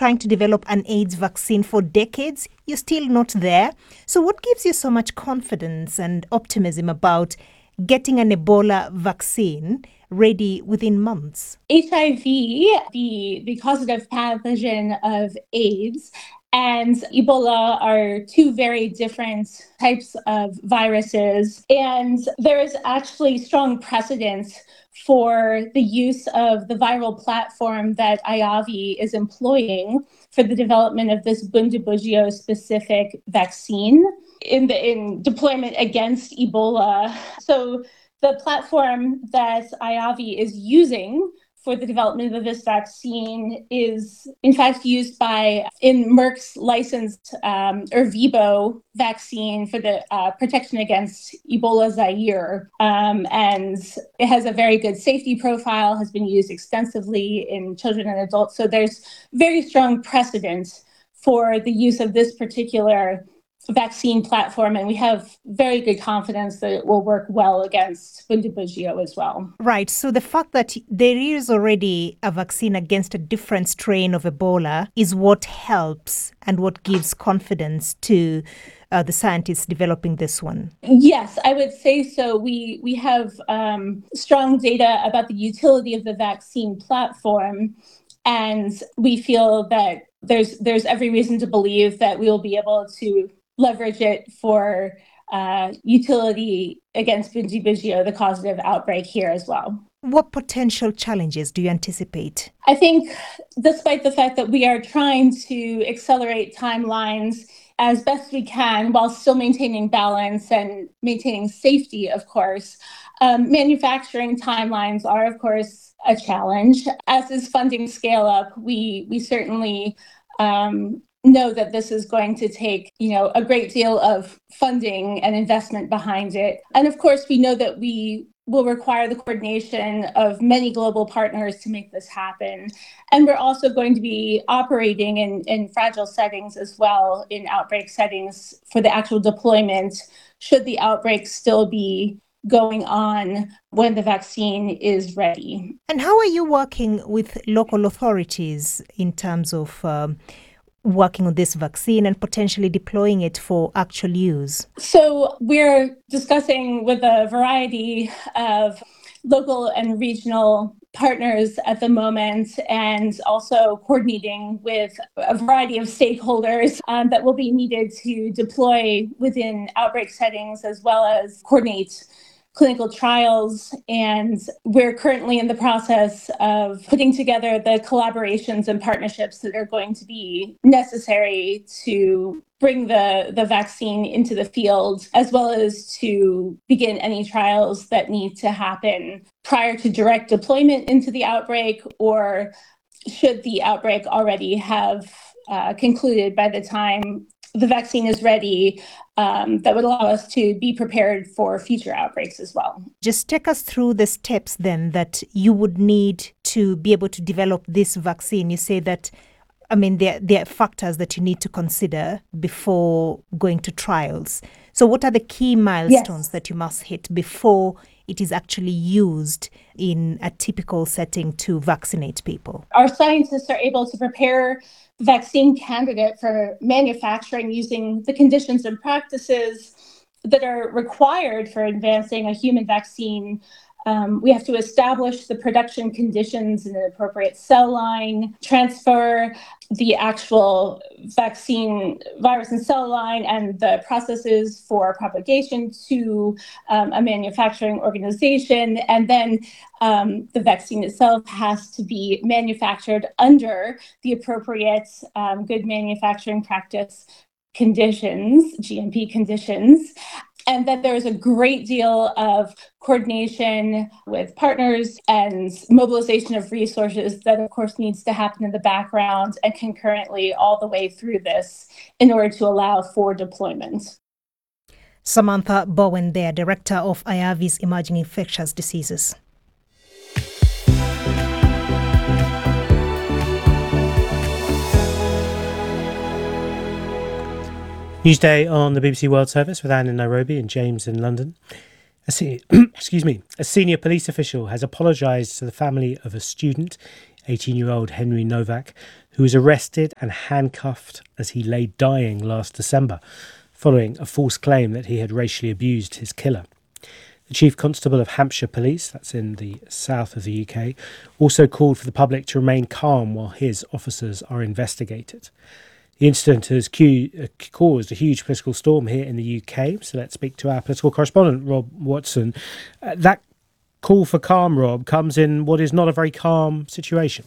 trying to develop an AIDS vaccine for decades. You're still not there. So what gives you so much confidence and optimism about getting an Ebola vaccine ready within months? HIV, the causative pathogen of AIDS, and Ebola are two very different types of viruses. And there is actually strong precedent for the use of the viral platform that IAVI is employing for the development of this Bundibugyo specific vaccine in deployment against Ebola. So the platform that IAVI is using for the development of this vaccine is, in fact, used in Merck's licensed Ervebo vaccine for the protection against Ebola Zaire. And it has a very good safety profile, has been used extensively in children and adults. So there's very strong precedent for the use of this particular vaccine platform, and we have very good confidence that it will work well against Bundibugyo as well. Right. So the fact that there is already a vaccine against a different strain of Ebola is what helps and what gives confidence to the scientists developing this one. Yes, I would say so. We have strong data about the utility of the vaccine platform, and we feel that there's every reason to believe that we will be able to leverage it for utility against Bundibugyo, the causative outbreak here as well. What potential challenges do you anticipate? I think, despite the fact that we are trying to accelerate timelines as best we can while still maintaining balance and maintaining safety, of course, manufacturing timelines are, of course, a challenge. As is funding scale up, we certainly know that this is going to take, a great deal of funding and investment behind it. And of course, we know that we will require the coordination of many global partners to make this happen. And we're also going to be operating in fragile settings as well, in outbreak settings for the actual deployment, should the outbreak still be going on when the vaccine is ready. And how are you working with local authorities in terms of working on this vaccine and potentially deploying it for actual use? So we're discussing with a variety of local and regional partners at the moment, and also coordinating with a variety of stakeholders that will be needed to deploy within outbreak settings, as well as coordinate clinical trials. And we're currently in the process of putting together the collaborations and partnerships that are going to be necessary to bring the vaccine into the field, as well as to begin any trials that need to happen prior to direct deployment into the outbreak, or should the outbreak already have concluded by the time the vaccine is ready, that would allow us to be prepared for future outbreaks as well. Just take us through the steps then that you would need to be able to develop this vaccine. You say that, there are factors that you need to consider before going to trials. So what are the key milestones that you must hit before it is actually used in a typical setting to vaccinate people? Our scientists are able to prepare the vaccine candidate for manufacturing using the conditions and practices that are required for advancing a human vaccine. We have to establish the production conditions in an appropriate cell line, transfer the actual vaccine virus and cell line and the processes for propagation to a manufacturing organization. And then the vaccine itself has to be manufactured under the appropriate good manufacturing practice conditions, GMP conditions. And then there's a great deal of coordination with partners and mobilization of resources that, of course, needs to happen in the background and concurrently all the way through this in order to allow for deployment. Samantha Bowen there, Director of IAVI's Emerging Infectious Diseases. Newsday on the BBC World Service with Anne in Nairobi and James in London. A senior police official has apologised to the family of a student, 18-year-old Henry Novak, who was arrested and handcuffed as he lay dying last December, following a false claim that he had racially abused his killer. The Chief Constable of Hampshire Police, that's in the south of the UK, also called for the public to remain calm while his officers are investigated. The incident has caused a huge political storm here in the UK, so let's speak to our political correspondent, Rob Watson. That call for calm, Rob, comes in what is not a very calm situation.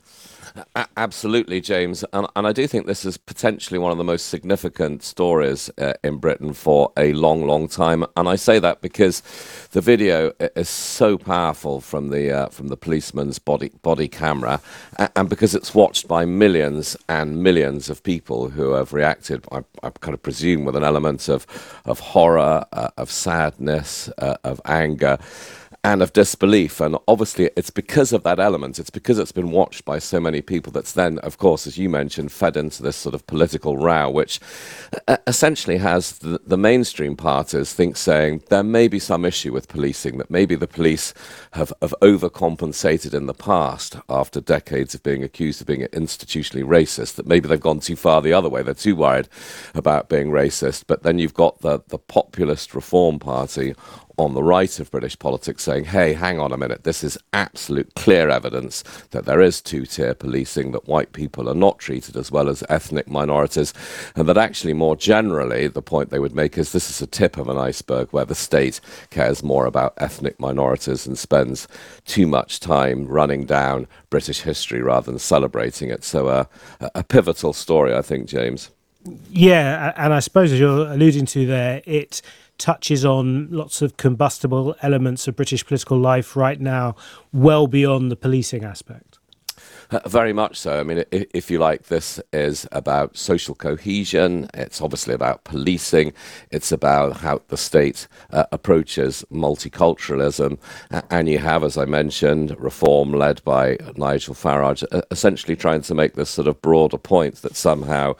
Absolutely, James. And I do think this is potentially one of the most significant stories in Britain for a long, long time. And I say that because the video is so powerful from the policeman's body camera, and because it's watched by millions and millions of people who have reacted, I kind of presume, with an element of horror, of sadness, of anger, and of disbelief. And obviously it's because of that element, it's because it's been watched by so many people that's then, of course, as you mentioned, fed into this sort of political row, which essentially has the mainstream parties saying there may be some issue with policing, that maybe the police have overcompensated in the past after decades of being accused of being institutionally racist, that maybe they've gone too far the other way, they're too worried about being racist. But then you've got the populist Reform Party on the right of British politics saying, hey, hang on a minute, this is absolute clear evidence that there is two-tier policing, that white people are not treated as well as ethnic minorities, and that actually more generally the point they would make is this is a tip of an iceberg where the state cares more about ethnic minorities and spends too much time running down British history rather than celebrating it. So a pivotal story, I think, James. Yeah, and I suppose as you're alluding to there, it touches on lots of combustible elements of British political life right now, well beyond the policing aspect. Very much so. I mean, if you like, this is about social cohesion. It's obviously about policing. It's about how the state approaches multiculturalism. And you have, as I mentioned, Reform led by Nigel Farage, essentially trying to make this sort of broader point that somehow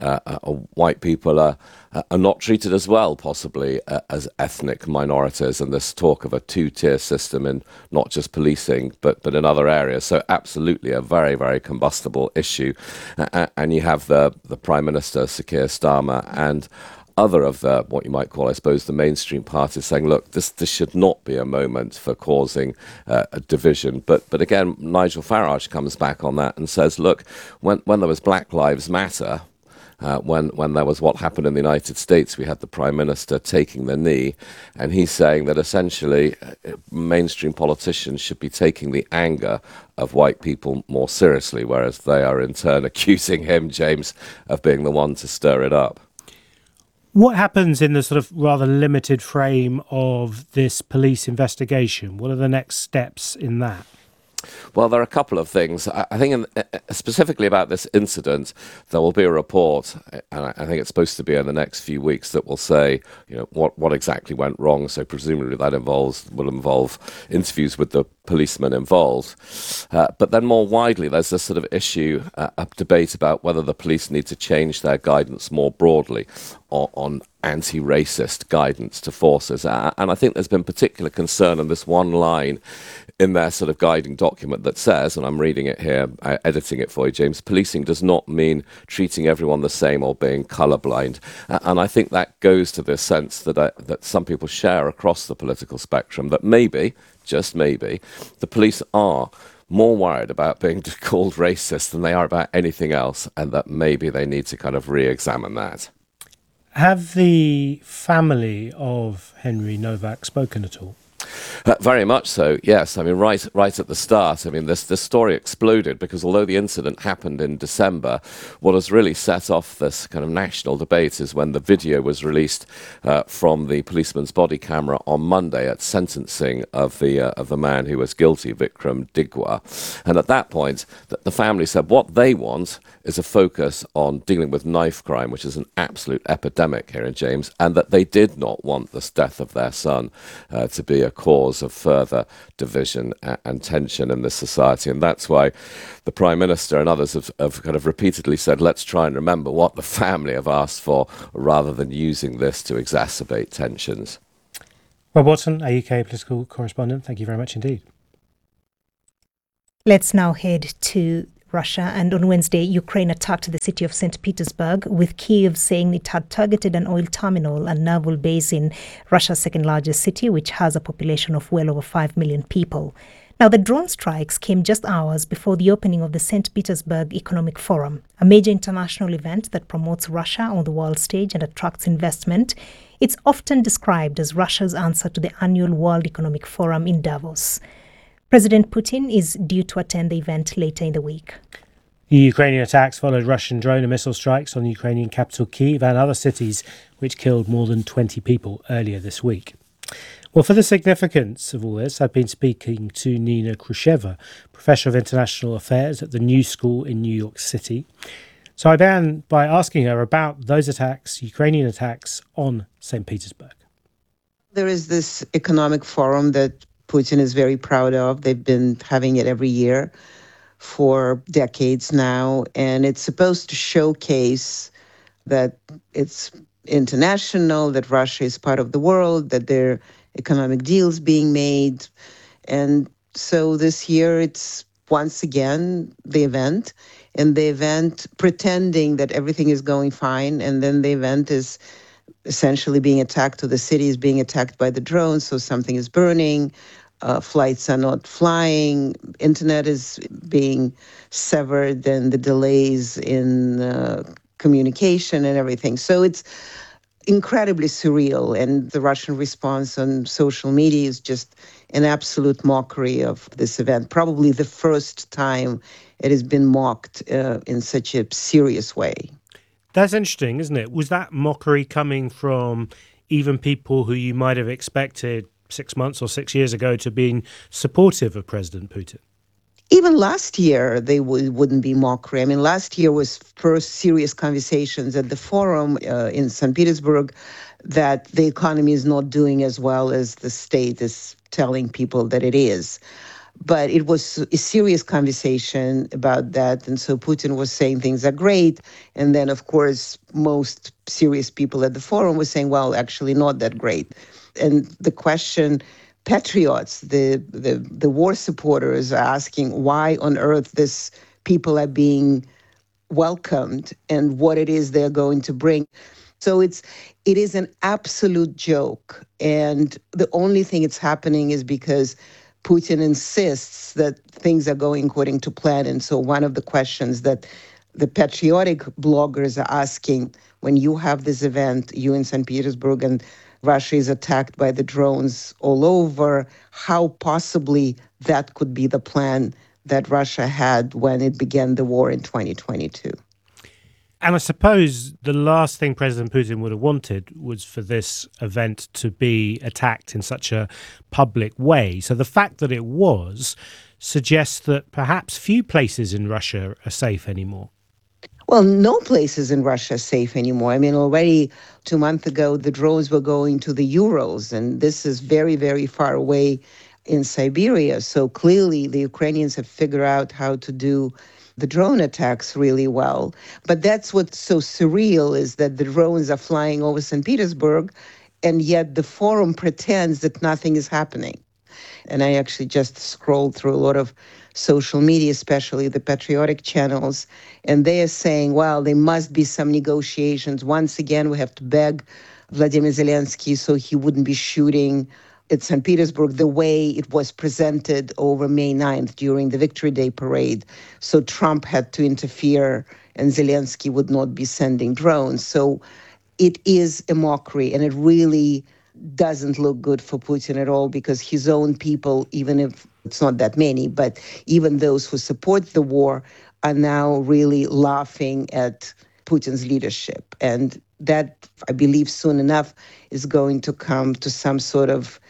white people are not treated as well, possibly, as ethnic minorities, and this talk of a two-tier system in not just policing, but in other areas. So absolutely a very, very combustible issue. And you have the Prime Minister, Sir Keir Starmer, and other of the, what you might call, I suppose, the mainstream parties saying, look, this should not be a moment for causing a division. But again, Nigel Farage comes back on that and says, look, when there was Black Lives Matter, when there was what happened in the United States, we had the Prime Minister taking the knee, and he's saying that essentially mainstream politicians should be taking the anger of white people more seriously, whereas they are in turn accusing him, James, of being the one to stir it up. What happens in the sort of rather limited frame of this police investigation? What are the next steps in that? Well, there are a couple of things. I think specifically about this incident, there will be a report, and I think it's supposed to be in the next few weeks, that will say, you know, what exactly went wrong. So presumably that will involve interviews with the policemen involved. But then more widely, there's this sort of issue, a debate about whether the police need to change their guidance more broadly on anti-racist guidance to forces. And I think there's been particular concern on this one line in their sort of guiding document that says, and I'm reading it here, editing it for you, James, policing does not mean treating everyone the same or being colourblind. And I think that goes to this sense that some people share across the political spectrum, that maybe, just maybe, the police are more worried about being called racist than they are about anything else, and that maybe they need to kind of re-examine that. Have the family of Henry Novak spoken at all? Very much so, yes. I mean, right at the start, I mean, this story exploded because although the incident happened in December, what has really set off this kind of national debate is when the video was released from the policeman's body camera on Monday at sentencing of the man who was guilty, Vikram Digwa. And at that point, the family said what they want is a focus on dealing with knife crime, which is an absolute epidemic here in James, and that they did not want this death of their son to be a cause of further division and tension in this society. And that's why the Prime Minister and others have kind of repeatedly said, let's try and remember what the family have asked for rather than using this to exacerbate tensions. Rob Watson, a UK political correspondent, thank you very much indeed. Let's now head to Russia, and on Wednesday, Ukraine attacked the city of St. Petersburg, with Kyiv saying it had targeted an oil terminal and naval base in Russia's second largest city, which has a population of well over 5 million people. Now, the drone strikes came just hours before the opening of the St. Petersburg Economic Forum, a major international event that promotes Russia on the world stage and attracts investment. It's often described as Russia's answer to the annual World Economic Forum in Davos. President Putin is due to attend the event later in the week. The Ukrainian attacks followed Russian drone and missile strikes on the Ukrainian capital Kyiv and other cities, which killed more than 20 people earlier this week. Well, for the significance of all this, I've been speaking to Nina Khrushcheva, Professor of International Affairs at the New School in New York City. So I began by asking her about those attacks, Ukrainian attacks on St. Petersburg. There is this economic forum that Putin is very proud of. They've been having it every year for decades now, and it's supposed to showcase that it's international, that Russia is part of the world, that there are economic deals being made. And so this year it's once again the event, and the event pretending that everything is going fine, and then the event is essentially being attacked, or the city is being attacked by the drones, so something is burning, flights are not flying, internet is being severed, and the delays in communication and everything. So it's incredibly surreal, and the Russian response on social media is just an absolute mockery of this event. Probably the first time it has been mocked in such a serious way. That's interesting, isn't it? Was that mockery coming from even people who you might have expected 6 months or 6 years ago to being supportive of President Putin? Even last year, they wouldn't be mockery. I mean, last year was first serious conversations at the forum in St. Petersburg that the economy is not doing as well as the state is telling people that it is. But it was a serious conversation about that. And so Putin was saying things are great. And then, of course, most serious people at the forum were saying, well, actually not that great. And the question, patriots, the war supporters are asking why on earth these people are being welcomed and what it is they're going to bring. So it is an absolute joke. And the only thing it's happening is because Putin insists that things are going according to plan. And so one of the questions that the patriotic bloggers are asking, when you have this event, you in St. Petersburg, and Russia is attacked by the drones all over, how possibly that could be the plan that Russia had when it began the war in 2022. And I suppose the last thing President Putin would have wanted was for this event to be attacked in such a public way. So the fact that it was suggests that perhaps few places in Russia are safe anymore. Well, no places in Russia are safe anymore. I mean, already 2 months ago, the drones were going to the Urals, and this is very, very far away in Siberia. So clearly the Ukrainians have figured out how to do the drone attacks really well. But that's what's so surreal, is that the drones are flying over St. Petersburg, and yet the forum pretends that nothing is happening. And I actually just scrolled through a lot of social media, especially the patriotic channels, and they are saying, well, there must be some negotiations. Once again, we have to beg Vladimir Zelensky so he wouldn't be shooting at St. Petersburg the way it was presented over May 9th during the Victory Day parade. So Trump had to interfere and Zelensky would not be sending drones. So it is a mockery, and it really doesn't look good for Putin at all, because his own people, even if it's not that many, but even those who support the war are now really laughing at Putin's leadership. And that, I believe, soon enough is going to come to some sort of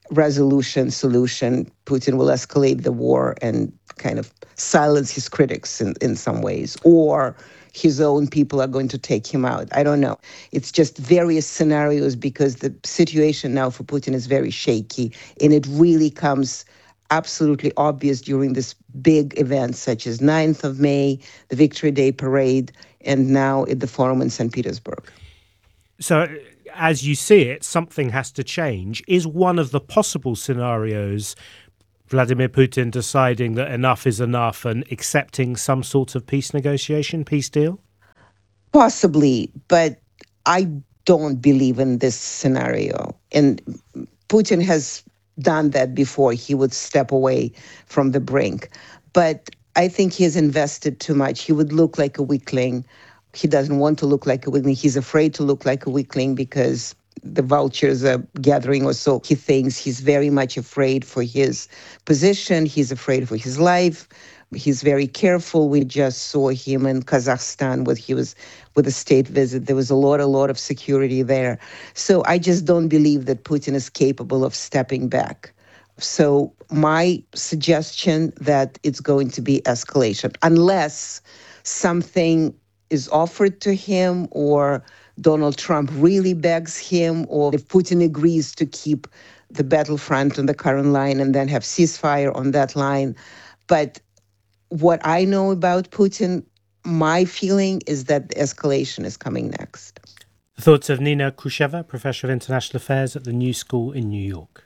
solution. Putin will escalate the war and kind of silence his critics in some ways, or his own people are going to take him out. I don't know. It's just various scenarios, because the situation now for Putin is very shaky, and it really comes absolutely obvious during this big events such as 9th of May, the Victory Day parade, and now at the forum in St. Petersburg. So as you see it, something has to change. Is one of the possible scenarios Vladimir Putin deciding that enough is enough and accepting some sort of peace negotiation, peace deal? Possibly, but I don't believe in this scenario. And Putin has done that before. He would step away from the brink. But I think he has invested too much. He would look like a weakling. He doesn't want to look like a weakling. He's afraid to look like a weakling because the vultures are gathering, or so he thinks. He's very much afraid for his position. He's afraid for his life. He's very careful. We just saw him in Kazakhstan with a state visit. There was a lot of security there. So I just don't believe that Putin is capable of stepping back. So my suggestion that it's going to be escalation, unless something is offered to him or Donald Trump really begs him, or if Putin agrees to keep the battlefront on the current line and then have ceasefire on that line. But what I know about Putin, my feeling is that the escalation is coming next. The thoughts of Nina Khrushcheva, Professor of International Affairs at the New School in New York.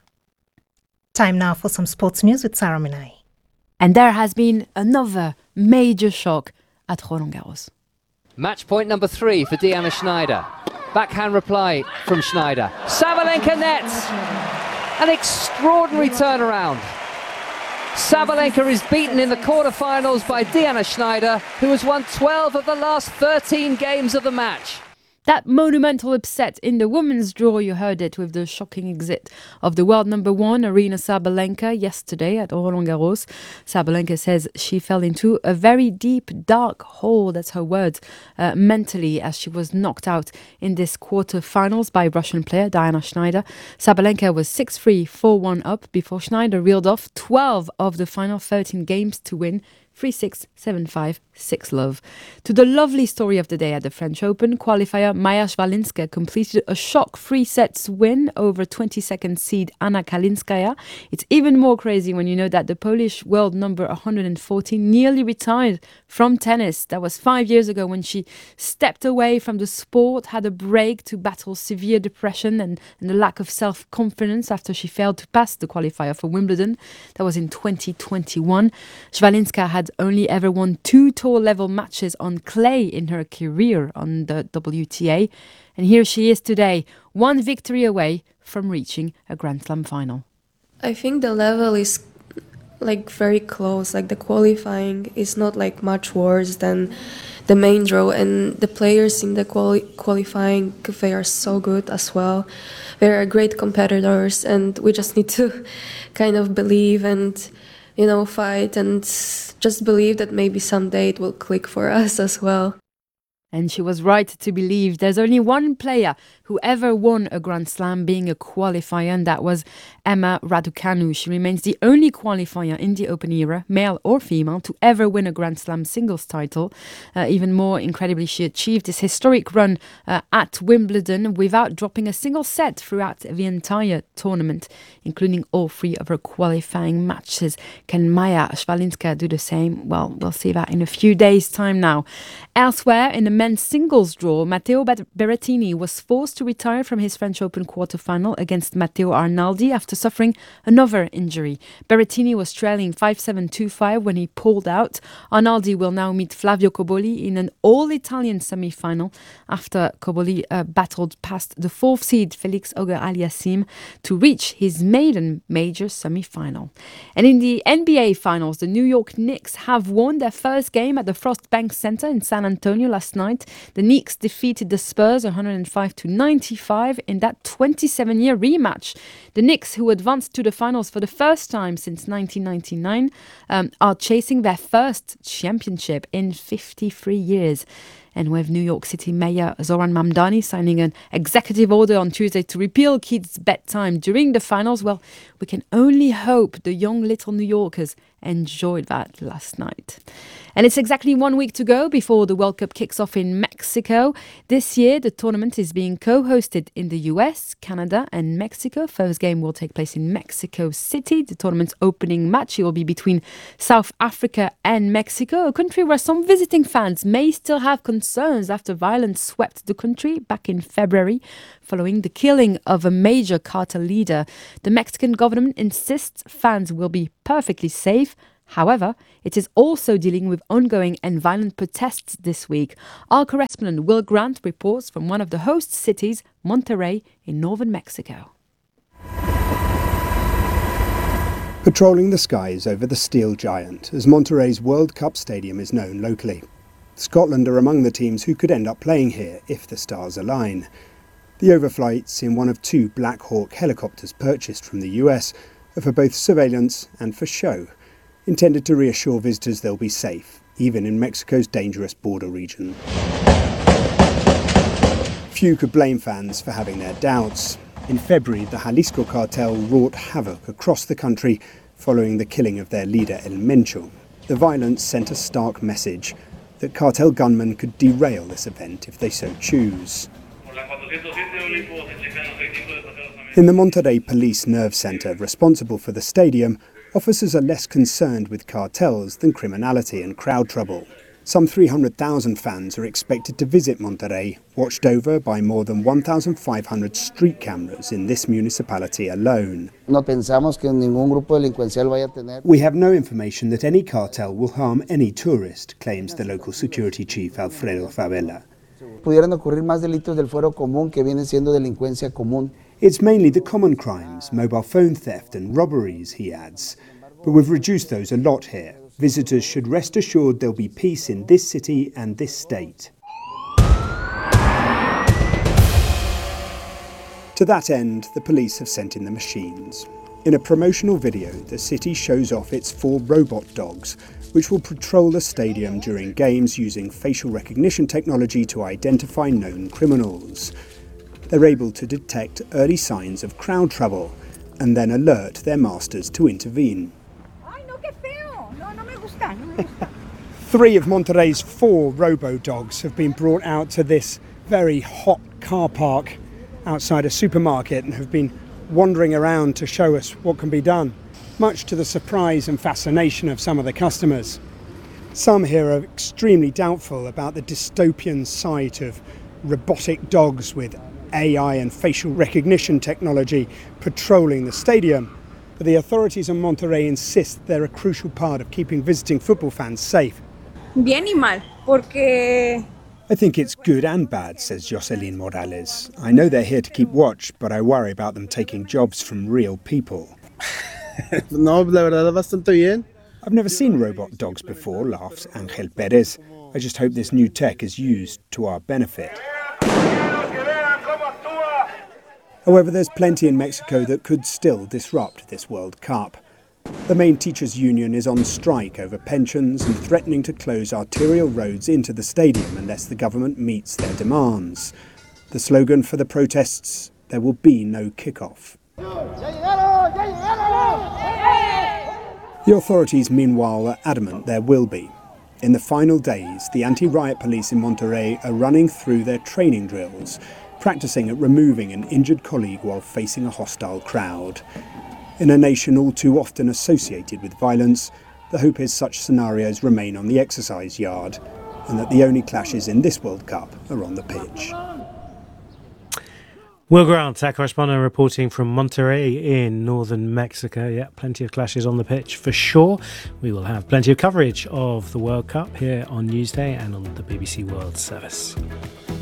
Time now for some sports news with Sarah Minai. And there has been another major shock at Roland Garros. Match point number 3 for Diana Schneider. Backhand reply from Schneider. Sabalenka nets. An extraordinary turnaround. Sabalenka is beaten in the quarterfinals by Diana Schneider, who has won 12 of the last 13 games of the match. That monumental upset in the women's draw, you heard it with the shocking exit of the world number 1, Aryna Sabalenka, yesterday at Roland Garros. Sabalenka says she fell into a very deep, dark hole, that's her words, mentally, as she was knocked out in this quarter-finals by Russian player Diana Schneider. Sabalenka was 6-3, 4-1 up before Schneider reeled off 12 of the final 13 games to win 3-6, 7-5, 6-love. To the lovely story of the day at the French Open, qualifier Maja Svalinska completed a shock 3-sets win over 22nd seed Anna Kalinskaya. It's even more crazy when you know that the Polish world number 114 nearly retired from tennis. That was 5 years ago when she stepped away from the sport, had a break to battle severe depression and the lack of self-confidence after she failed to pass the qualifier for Wimbledon. That was in 2021. Svalinska had only ever won 2 tour-level matches on clay in her career on the WTA. And here she is today, 1 victory away from reaching a Grand Slam final. I think the level is very close. The qualifying is not much worse than the main draw. And the players in the qualifying, they are so good as well. They are great competitors, and we just need to kind of believe and fight and just believe that maybe someday it will click for us as well. And she was right to believe. There's only one player who ever won a Grand Slam being a qualifier, and that was Emma Raducanu. She remains the only qualifier in the Open era, male or female, to ever win a Grand Slam singles title. Even more incredibly, she achieved this historic run at Wimbledon without dropping a single set throughout the entire tournament, including all 3 of her qualifying matches. Can Maja Svalinska do the same? Well, we'll see that in a few days' time now. Elsewhere, in the men's singles draw, Matteo Berrettini was forced to retire from his French Open quarter-final against Matteo Arnaldi after suffering another injury. Berrettini was trailing 5-7, 2-5 when he pulled out. Arnaldi will now meet Flavio Cobolli in an all-Italian semi-final after Cobolli battled past the 4th seed Felix Auger-Aliassime to reach his maiden major semi-final. And in the NBA finals, the New York Knicks have won their first game at the Frost Bank Center in San Antonio last night. The Knicks defeated the Spurs 105-95 in that 27-year rematch. The Knicks, who advanced to the finals for the first time since 1999, are chasing their first championship in 53 years. And with New York City Mayor Zoran Mamdani signing an executive order on Tuesday to repeal kids' bedtime during the finals, well, we can only hope the young little New Yorkers enjoyed that last night. And it's exactly 1 week to go before the World Cup kicks off in Mexico. This year, the tournament is being co-hosted in the US, Canada and Mexico. First game will take place in Mexico City. The tournament's opening match will be between South Africa and Mexico, a country where some visiting fans may still have concerns concerns after violence swept the country back in February following the killing of a major cartel leader. The Mexican government insists fans will be perfectly safe. However, it is also dealing with ongoing and violent protests this week. Our correspondent Will Grant reports from one of the host cities, Monterrey, in northern Mexico. Patrolling the skies over the Steel Giant, as Monterrey's World Cup stadium is known locally. Scotland are among the teams who could end up playing here if the stars align. The overflights in one of 2 Black Hawk helicopters purchased from the US are for both surveillance and for show, intended to reassure visitors they'll be safe, even in Mexico's dangerous border region. Few could blame fans for having their doubts. In February, the Jalisco cartel wrought havoc across the country following the killing of their leader El Mencho. The violence sent a stark message that cartel gunmen could derail this event if they so choose. In the Monterrey Police Nerve Center, responsible for the stadium, officers are less concerned with cartels than criminality and crowd trouble. Some 300,000 fans are expected to visit Monterrey, watched over by more than 1,500 street cameras in this municipality alone. We have no information that any cartel will harm any tourist, claims the local security chief Alfredo Favela. It's mainly the common crimes, mobile phone theft and robberies, he adds. But we've reduced those a lot here. Visitors should rest assured there'll be peace in this city and this state. To that end, the police have sent in the machines. In a promotional video, the city shows off its 4 robot dogs, which will patrol the stadium during games using facial recognition technology to identify known criminals. They're able to detect early signs of crowd trouble and then alert their masters to intervene. 3 of Monterrey's 4 robo-dogs have been brought out to this very hot car park outside a supermarket and have been wandering around to show us what can be done, much to the surprise and fascination of some of the customers. Some here are extremely doubtful about the dystopian sight of robotic dogs with AI and facial recognition technology patrolling the stadium. But the authorities in Monterrey insist they're a crucial part of keeping visiting football fans safe. Bien y mal, porque... I think it's good and bad, says Jocelyn Morales. I know they're here to keep watch, but I worry about them taking jobs from real people. No, la verdad, bastante bien. I've never seen robot dogs before, laughs Angel Perez. I just hope this new tech is used to our benefit. However, there's plenty in Mexico that could still disrupt this World Cup. The main teachers' union is on strike over pensions and threatening to close arterial roads into the stadium unless the government meets their demands. The slogan for the protests, there will be no kickoff. The authorities, meanwhile, are adamant there will be. In the final days, the anti-riot police in Monterrey are running through their training drills, practicing at removing an injured colleague while facing a hostile crowd. In a nation all too often associated with violence, the hope is such scenarios remain on the exercise yard and that the only clashes in this World Cup are on the pitch. Will Grant, our correspondent, reporting from Monterrey in northern Mexico. Yeah, plenty of clashes on the pitch for sure. We will have plenty of coverage of the World Cup here on Newsday and on the BBC World Service.